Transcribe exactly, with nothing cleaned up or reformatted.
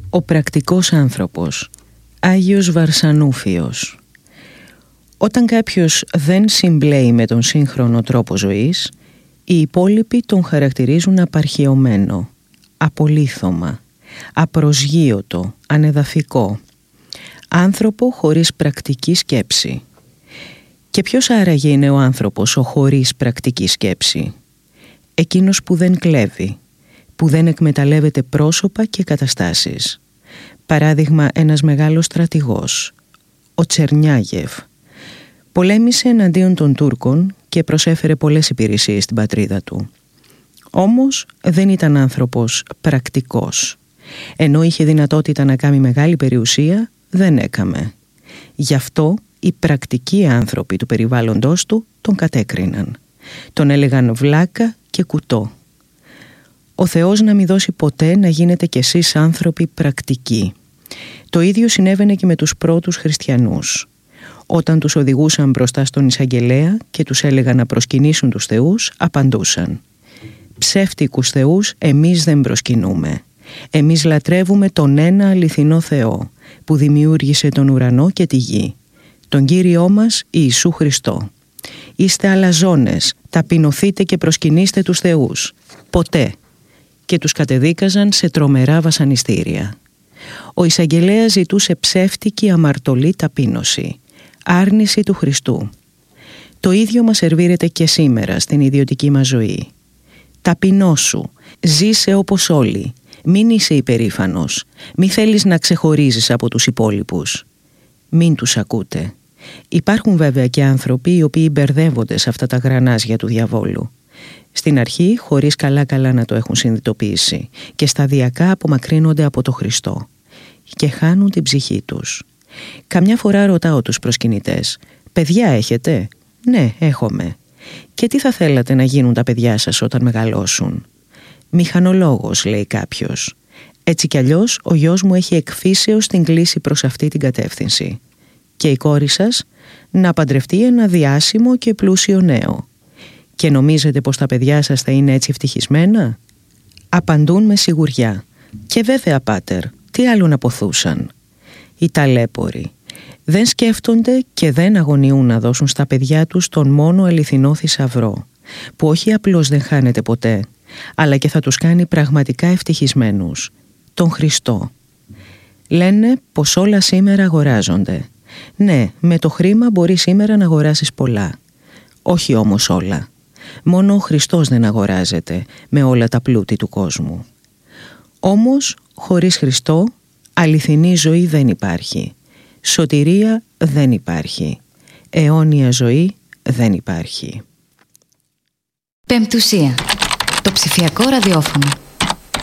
Ο πρακτικός άνθρωπος, Άγιος Βαρσανούφιος. Όταν κάποιος δεν συμπλέει με τον σύγχρονο τρόπο ζωής, οι υπόλοιποι τον χαρακτηρίζουν απαρχαιωμένο, απολίθωμα, απροσγείωτο, ανεδαφικό, άνθρωπο χωρίς πρακτική σκέψη. Και ποιος άραγε είναι ο άνθρωπος ο χωρίς πρακτική σκέψη? Εκείνος που δεν κλέβει, που δεν εκμεταλλεύεται πρόσωπα και καταστάσεις. Παράδειγμα, ένας μεγάλος στρατηγός, ο Τσερνιάγεφ. Πολέμησε εναντίον των Τούρκων και προσέφερε πολλές υπηρεσίες στην πατρίδα του. Όμως δεν ήταν άνθρωπος πρακτικός. Ενώ είχε δυνατότητα να κάνει μεγάλη περιουσία, δεν έκαμε. Γι' αυτό οι πρακτικοί άνθρωποι του περιβάλλοντος του τον κατέκριναν. Τον έλεγαν βλάκα και κουτό. Ο Θεός να μην δώσει ποτέ να γίνετε κι εσείς άνθρωποι πρακτικοί. Το ίδιο συνέβαινε και με τους πρώτους χριστιανούς. Όταν τους οδηγούσαν μπροστά στον εισαγγελέα και τους έλεγαν να προσκυνήσουν τους θεούς, απαντούσαν: «Ψεύτικους θεούς εμείς δεν προσκυνούμε. Εμείς λατρεύουμε τον ένα αληθινό Θεό που δημιούργησε τον ουρανό και τη γη, τον Κύριό μας Ιησού Χριστό. Είστε αλαζόνες, ταπεινωθείτε και προσκυνήστε τους θεούς. Ποτέ». Και τους κατεδίκαζαν σε τρομερά βασανιστήρια. Ο εισαγγελέας ζητούσε ψεύτικη αμαρτωλή ταπείνωση, άρνηση του Χριστού. Το ίδιο μας σερβίρεται και σήμερα στην ιδιωτική μας ζωή. Ταπεινώσου, ζήσε όπως όλοι, μην είσαι υπερήφανος, μη θέλεις να ξεχωρίζεις από τους υπόλοιπους. Μην τους ακούτε. Υπάρχουν βέβαια και άνθρωποι οι οποίοι μπερδεύονται σε αυτά τα γρανάζια του διαβόλου. Στην αρχή χωρίς καλά-καλά να το έχουν συνειδητοποιήσει και σταδιακά απομακρύνονται από το Χριστό και χάνουν την ψυχή τους. Καμιά φορά ρωτάω τους προσκυνητές: «Παιδιά έχετε?» «Ναι, έχουμε». «Και τι θα θέλατε να γίνουν τα παιδιά σας όταν μεγαλώσουν?» «Μηχανολόγος», λέει κάποιος. «Έτσι κι αλλιώς ο γιος μου έχει εκφύσεως την κλίση προς αυτή την κατεύθυνση. Και η κόρη σας να παντρευτεί ένα διάσημο και πλούσιο νέο. Και νομίζετε πως τα παιδιά σας θα είναι έτσι ευτυχισμένα?» Απαντούν με σιγουριά: «Και βέβαια, πάτερ, τι άλλο να ποθούσαν?» Οι ταλέποροι δεν σκέφτονται και δεν αγωνιούν να δώσουν στα παιδιά τους τον μόνο αληθινό θησαυρό, που όχι απλώς δεν χάνεται ποτέ, αλλά και θα τους κάνει πραγματικά ευτυχισμένους, τον Χριστό. Λένε πως όλα σήμερα αγοράζονται. Ναι, με το χρήμα μπορεί σήμερα να αγοράσεις πολλά. Όχι όμως όλα. Μόνο ο Χριστός δεν αγοράζεται με όλα τα πλούτη του κόσμου. Όμως, χωρίς Χριστό, αληθινή ζωή δεν υπάρχει. Σωτηρία δεν υπάρχει. Αιώνια ζωή δεν υπάρχει. Πεμπτουσία. Το ψηφιακό ραδιόφωνο.